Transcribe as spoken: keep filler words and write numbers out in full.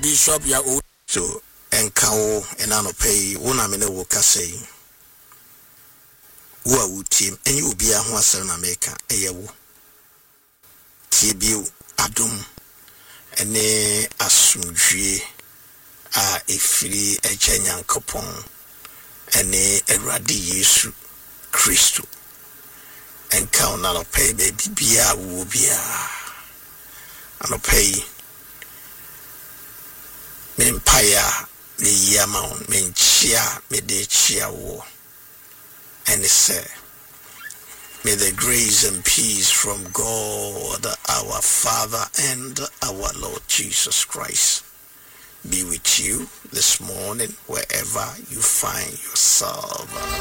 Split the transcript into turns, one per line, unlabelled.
Bishop ya o.
So enkawo enano pay wona me ne wo kasei. Wo a wutim enye obi a ho asem na meka eyewo. Tie bio adom ene asumdwie a efiri eche Nyankopon ene Awurade Yesu Kristo. Enkawo na no pay be bibia wo bia. Ano pay Mempaya me yamaun menchia me de chia wo. And say, may the grace and peace from God our Father and our Lord Jesus Christ be with you this morning wherever you find yourself.